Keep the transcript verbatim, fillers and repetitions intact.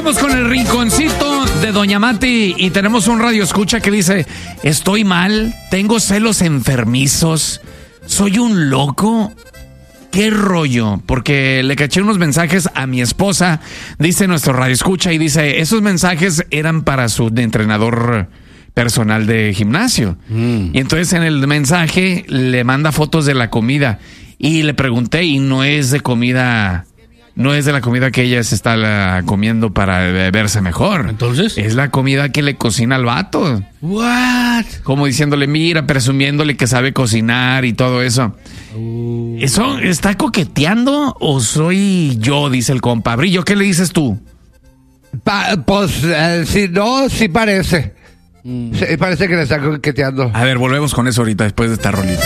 Volvemos con el rinconcito de Doña Mati y tenemos un radio escucha que dice: estoy mal, tengo celos enfermizos, soy un loco. ¿Qué rollo? Porque le caché unos mensajes a mi esposa, dice nuestro radio escucha, y dice, esos mensajes eran para su entrenador personal de gimnasio. Mm. Y entonces en el mensaje le manda fotos de la comida y le pregunté, y no es de comida, no es de la comida que ella se está la, comiendo para verse mejor. ¿Entonces? Es la comida que le cocina al vato. What? Como diciéndole, mira, presumiéndole que sabe cocinar y todo eso. Uh. ¿Eso está coqueteando o soy yo? Dice el compa. Brillo, ¿qué le dices tú? Pa, pues, eh, si no, sí parece. Mm. Sí, parece que le está coqueteando. A ver, volvemos con eso ahorita después de esta rolita.